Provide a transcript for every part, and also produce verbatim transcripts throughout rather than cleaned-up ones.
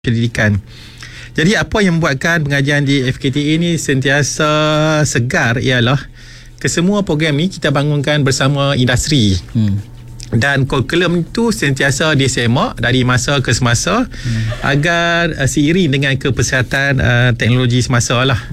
pendidikan. Jadi apa yang membuatkan pengajian di F K T A ni sentiasa segar ialah kesemua program ni kita bangunkan bersama industri. Hmm. Dan kurikulum itu sentiasa disemak dari masa ke semasa hmm. agar uh, seiring dengan kepesihatan uh, teknologi semasa lah.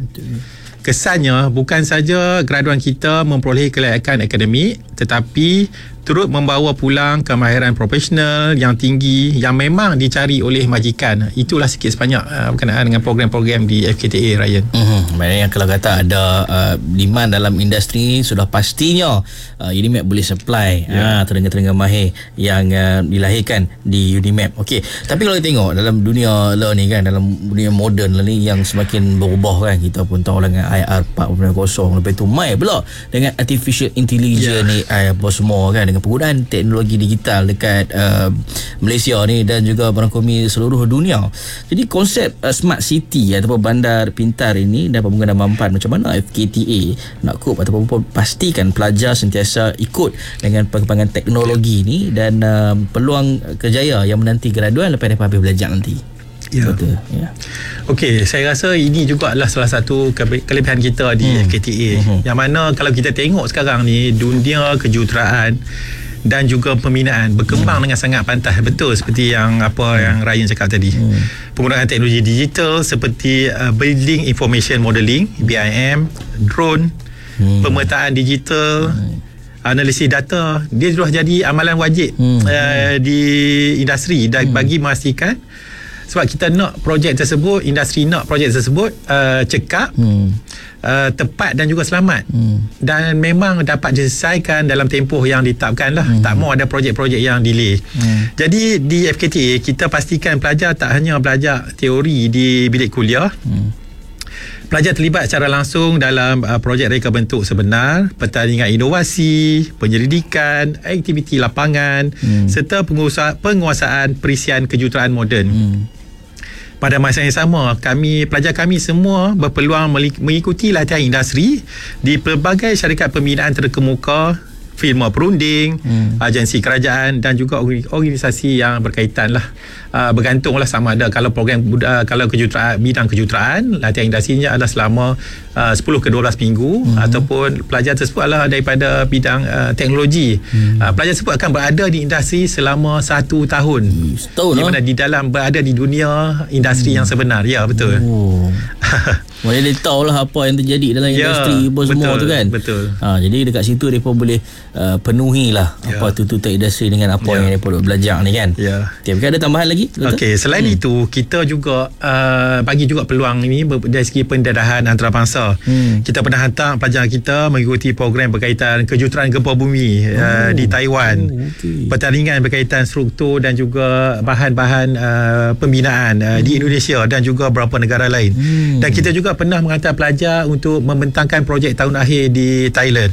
Kesannya bukan saja graduan kita memperoleh kelayakan akademik, tetapi turut membawa pulang kemahiran profesional yang tinggi yang memang dicari oleh majikan. Itulah sikit sebanyak uh, berkenaan dengan program-program di F K T A, Ryan. Hmm, maknanya kalau kata ada uh, demand dalam industri, sudah pastinya uh, Unimap boleh supply yeah. uh, tenaga-tenaga mahir yang uh, dilahirkan di Unimap. Okey, tapi kalau kita tengok dalam dunia lah ni kan, dalam dunia moden lah ni yang semakin berubah kan, kita pun tahu lah dengan I R empat titik kosong, lepas tu mai pula dengan artificial intelligence yeah. ni A I apa semua kan, dengan penggunaan teknologi digital dekat uh, Malaysia ni dan juga merangkumi seluruh dunia. Jadi konsep uh, smart city ataupun bandar pintar ini dapat menggunakan manfaat macam mana F K T A nak cope ataupun pastikan pelajar sentiasa ikut dengan perkembangan teknologi ni dan uh, peluang kerjaya yang menanti graduan lepas mereka habis belajar nanti. Ya. Betul. Ya. Okey, saya rasa ini juga adalah salah satu kelebihan kita di hmm. F K T A. Hmm. Yang mana kalau kita tengok sekarang ni dunia kejuruteraan dan juga pembinaan berkembang hmm. dengan sangat pantas. Betul seperti yang apa yang Ryan cakap tadi. Hmm. Penggunaan teknologi digital seperti uh, Building Information Modeling B I M, drone, hmm. pemetaan digital, hmm. analisis data, dia sudah jadi amalan wajib hmm. uh, di industri dan hmm. bagi memastikan sebab kita nak projek tersebut, industri nak projek tersebut uh, cekap, hmm. uh, tepat dan juga selamat. Hmm. Dan memang dapat diselesaikan dalam tempoh yang ditetapkan lah. Hmm. Tak mahu ada projek-projek yang delay. Hmm. Jadi di F K T A, kita pastikan pelajar tak hanya belajar teori di bilik kuliah. Hmm. Pelajar terlibat secara langsung dalam uh, projek reka bentuk sebenar, pertandingan inovasi, penyelidikan, aktiviti lapangan hmm. serta penguasaan perisian kejuruteraan moden. Hmm. Pada masa yang sama, kami pelajar kami semua berpeluang mengikuti latihan industri di pelbagai syarikat pembinaan terkemuka, firma perunding, hmm. agensi kerajaan dan juga organisasi yang berkaitan lah. Uh, bergantunglah sama ada kalau program uh, kalau kejuruteraan, bidang kejuruteraan, latihan industrinya adalah selama uh, sepuluh ke dua belas minggu hmm. ataupun pelajar tersebut adalah daripada bidang uh, teknologi. Hmm. Uh, pelajar tersebut akan berada di industri selama satu tahun. Setahun di mana lah. Di dalam berada di dunia industri hmm. yang sebenar. Ya, betul. Oh. Boleh dia tahulah apa yang terjadi dalam ya, industri apa semua betul, tu kan. Betul. Ha, jadi dekat situ mereka boleh uh, penuhilah ya. apa tuntutan industri dengan apa ya. yang mereka belajar ni kan. Ya. Tapi ada tambahan lagi? Okey, selain hmm. itu kita juga uh, bagi juga peluang ini dari segi pendedahan antarabangsa. Hmm. Kita pernah hantar pelajar kita mengikuti program berkaitan kejuruteraan gempa bumi oh. uh, di Taiwan. Oh, okay. Pertandingan berkaitan struktur dan juga bahan-bahan uh, pembinaan uh, hmm. di Indonesia dan juga beberapa negara lain. Hmm. Dan kita juga pernah menghantar pelajar untuk membentangkan projek tahun akhir di Thailand.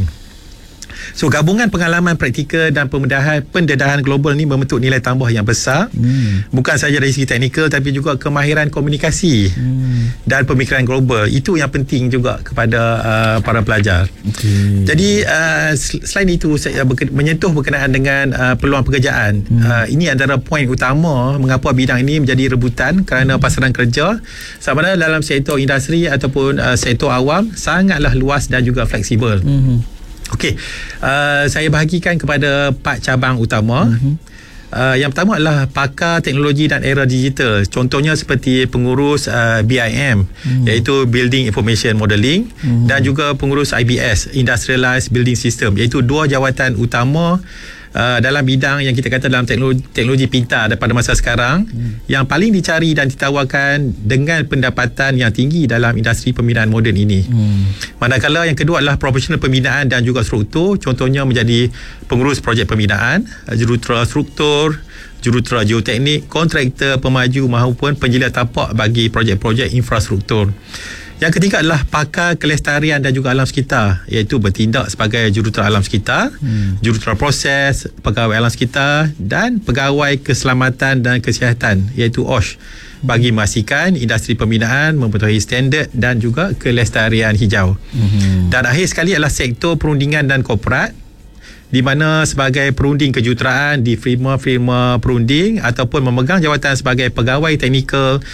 So gabungan pengalaman praktikal dan pendedahan pendedahan global ni membentuk nilai tambah yang besar. Hmm. Bukan sahaja dari segi teknikal tapi juga kemahiran komunikasi hmm. dan pemikiran global. Itu yang penting juga kepada uh, para pelajar. Okay. Jadi uh, selain itu saya berke- menyentuh berkenaan dengan uh, peluang pekerjaan. Hmm. Uh, ini antara poin utama mengapa bidang ini menjadi rebutan kerana pasaran kerja sama ada dalam sektor industri ataupun uh, sektor awam sangatlah luas dan juga fleksibel. Hmm. Okey, uh, saya bahagikan kepada empat cabang utama. Uh-huh. Uh, yang pertama adalah pakar teknologi dan era digital. Contohnya seperti pengurus uh, B I M, uh-huh. iaitu Building Information Modeling, uh-huh. dan juga pengurus I B S, Industrialized Building System, iaitu dua jawatan utama Uh, dalam bidang yang kita kata dalam teknologi, teknologi pintar pada masa sekarang hmm. yang paling dicari dan ditawarkan dengan pendapatan yang tinggi dalam industri pembinaan moden ini. Hmm. Manakala yang kedua adalah profesional pembinaan dan juga struktur, contohnya menjadi pengurus projek pembinaan, jurutera struktur, jurutera geoteknik, kontraktor, pemaju maupun penjelia tapak bagi projek-projek infrastruktur. Yang ketiga adalah pakar kelestarian dan juga alam sekitar, iaitu bertindak sebagai jurutera alam sekitar, hmm. jurutera proses, pegawai alam sekitar dan pegawai keselamatan dan kesihatan, iaitu O S H, bagi memastikan industri pembinaan mematuhi standard dan juga kelestarian hijau. Hmm. Dan akhir sekali adalah sektor perundingan dan korporat, di mana sebagai perunding kejuruteraan di firma-firma perunding ataupun memegang jawatan sebagai pegawai teknikal